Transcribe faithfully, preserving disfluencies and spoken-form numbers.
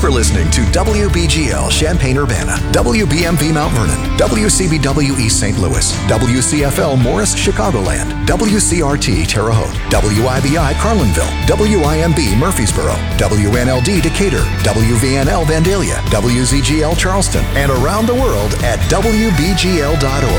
for listening to W B G L Champaign-Urbana, W B M V Mount Vernon, W C B W East Saint Louis, W C F L Morris Chicagoland, W C R T Terre Haute, W I B I Carlinville, W I M B Murfreesboro, W N L D Decatur, W V N L Vandalia, W Z G L Charleston, and around the world at W B G L dot org.